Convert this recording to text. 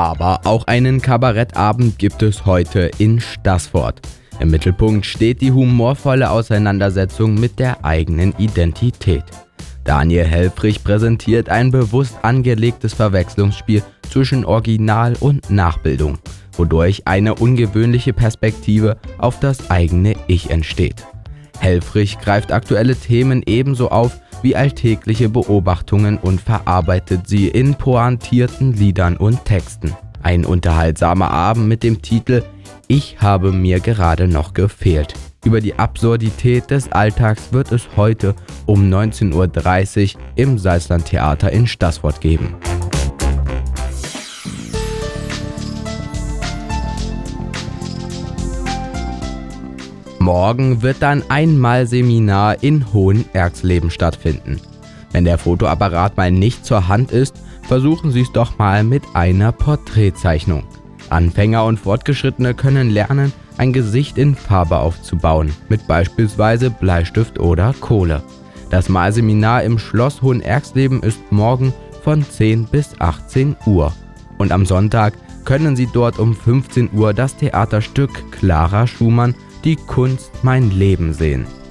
Aber auch einen Kabarettabend gibt es heute in Staßfort. Im Mittelpunkt steht die humorvolle Auseinandersetzung mit der eigenen Identität. Daniel Helfrich präsentiert ein bewusst angelegtes Verwechslungsspiel zwischen Original und Nachbildung, wodurch eine ungewöhnliche Perspektive auf das eigene Ich entsteht. Helfrich greift aktuelle Themen ebenso auf wie alltägliche Beobachtungen und verarbeitet sie in pointierten Liedern und Texten. Ein unterhaltsamer Abend mit dem Titel »Ich habe mir gerade noch gefehlt«. Über die Absurdität des Alltags wird es heute um 19:30 Uhr im Salzland-Theater in Staßfort geben. Morgen wird dann ein Malseminar in Hohenerxleben stattfinden. Wenn der Fotoapparat mal nicht zur Hand ist, versuchen Sie es doch mal mit einer Porträtzeichnung. Anfänger und Fortgeschrittene können lernen, ein Gesicht in Farbe aufzubauen, mit beispielsweise Bleistift oder Kohle. Das Malseminar im Schloss Hohenerxleben ist morgen von 10 bis 18 Uhr. Und am Sonntag können Sie dort um 15 Uhr das Theaterstück Clara Schumann Die Kunst, mein Leben sehen.